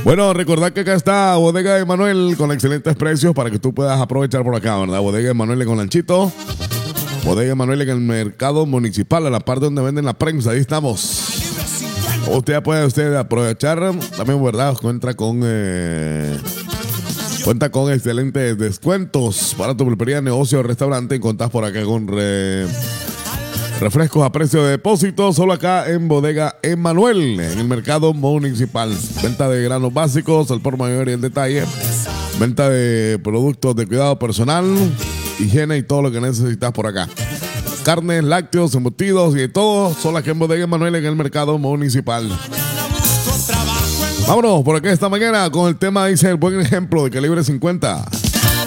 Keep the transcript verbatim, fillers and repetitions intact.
Bueno, recordad que acá está Bodega Emanuel con excelentes precios para que tú puedas aprovechar por acá, ¿verdad? Bodega Emanuel con Lanchito. Bodega Emanuel en el mercado municipal, a la parte donde venden la prensa. Ahí estamos. Usted ya puede usted aprovechar. También, ¿verdad? Cuenta con... Eh, cuenta con excelentes descuentos para tu pulpería, negocio o restaurante. Contás por acá con... Re, refrescos a precio de depósito, solo acá en Bodega Emanuel, en el mercado municipal. Venta de granos básicos, al por mayor y el detalle. Venta de productos de cuidado personal, higiene y todo lo que necesitas por acá. Carnes, lácteos, embutidos y de todo, solo aquí en Bodega Emanuel, en el mercado municipal. Vámonos por acá esta mañana con el tema, dice el buen ejemplo de Calibre cincuenta.